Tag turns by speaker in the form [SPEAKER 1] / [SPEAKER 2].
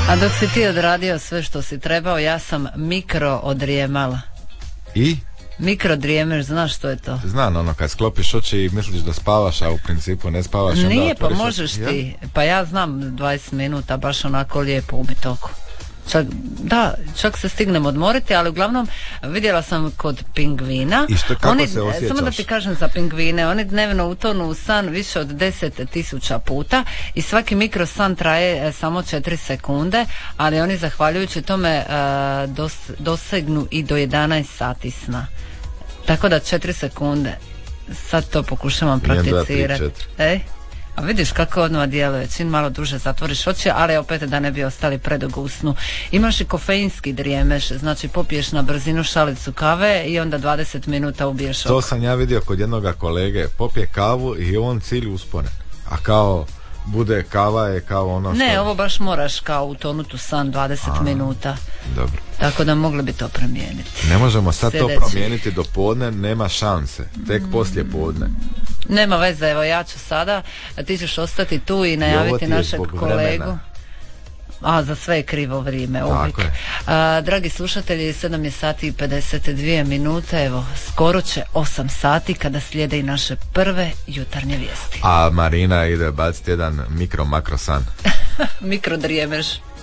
[SPEAKER 1] A dok si ti odradio sve što si trebao, ja sam mikro odrijemala.
[SPEAKER 2] I?
[SPEAKER 1] Mikro drijemeš, znaš što je to?
[SPEAKER 2] Znam, ono kad sklopiš oči i misliš da spavaš, a u principu ne spavaš.
[SPEAKER 1] Nije, pa možeš ti. Pa ja znam 20 minuta, baš onako lijepo umit oko. Čak se stignem odmoriti, ali uglavnom vidjela sam kod pingvina.
[SPEAKER 2] I kako se osjećaš?
[SPEAKER 1] Samo da ti kažem za pingvine, oni dnevno utonu u san više od 10.000 puta i svaki mikrosan traje samo 4 sekunde, ali oni zahvaljujući tome dosegnu i do 11 sati sna. Tako da 4 sekunde. Sad to pokušavam prakticirati. A vidiš kako odmah djeluje, čim malo duže zatvoriš oči, ali opet da ne bi ostali predugo u snu. Imaš i kofeinski drijemeš, znači popiješ na brzinu šalicu kave i onda 20 minuta ubiješ oko.
[SPEAKER 2] To sam ja vidio kod jednoga kolege, popije kavu i on cilj uspone. A kao bude kava je kao ono što...
[SPEAKER 1] Ne, ovo baš moraš kao utonut u san 20 minuta.
[SPEAKER 2] Dobro.
[SPEAKER 1] Tako da mogli bi to promijeniti.
[SPEAKER 2] Ne možemo sad to promijeniti do podne, nema šanse. Tek poslije podne.
[SPEAKER 1] Nema veze, evo ja ću sada, a ti ćeš ostati tu i najaviti našeg kolegu. A, za sve je krivo vrijeme, uvijek. Dragi slušatelji, 7 je sati i 52 minute, evo, skoro će 8 sati kada slijede i naše prve jutarnje vijesti.
[SPEAKER 2] A Marina ide baciti jedan mikro-makro san.
[SPEAKER 1] Mikro drijemeš.